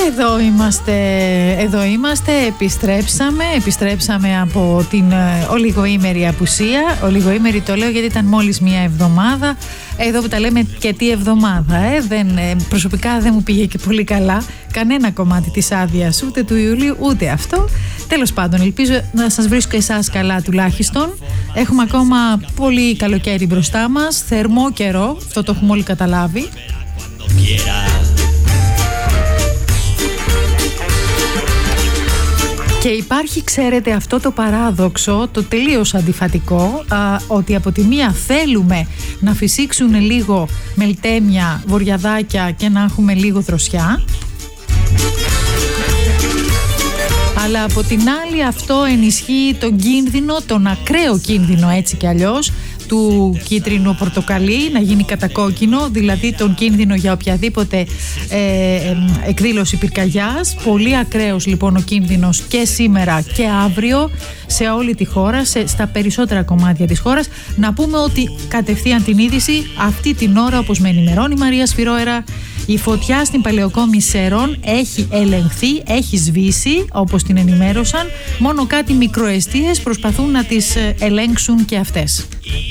Εδώ είμαστε, επιστρέψαμε από την ολιγοήμερη απουσία. Ολιγοήμερη το λέω γιατί ήταν μόλις μία εβδομάδα. Εδώ που τα λέμε και τι εβδομάδα, προσωπικά δεν μου πήγε και πολύ καλά κανένα κομμάτι της άδειας, ούτε του Ιουλίου ούτε αυτό. Τέλος πάντων, ελπίζω να σας βρίσκω εσάς καλά τουλάχιστον. Έχουμε ακόμα πολύ καλοκαίρι μπροστά μας, θερμό καιρό, αυτό το έχουμε όλοι καταλάβει. Και υπάρχει, ξέρετε, αυτό το παράδοξο, το τελείως αντιφατικό, ότι από τη μία θέλουμε να φυσήξουν λίγο μελτέμια, βοριαδάκια και να έχουμε λίγο δροσιά, αλλά από την άλλη αυτό ενισχύει τον κίνδυνο, τον ακραίο κίνδυνο έτσι κι αλλιώς, του κίτρινου πορτοκαλί να γίνει κατακόκκινο, δηλαδή τον κίνδυνο για οποιαδήποτε εκδήλωση πυρκαγιάς. Πολύ ακραίος λοιπόν ο κίνδυνος και σήμερα και αύριο σε όλη τη χώρα, στα περισσότερα κομμάτια της χώρας. Να πούμε ότι κατευθείαν την είδηση αυτή την ώρα, όπως με ενημερώνει η Μαρία Σφυρόερα, η φωτιά στην Παλαιοκόμη Σερών έχει ελεγχθεί, έχει σβήσει όπως την ενημέρωσαν. Μόνο κάτι μικροεστίες προσπαθούν να τις ελέγξουν και αυτές.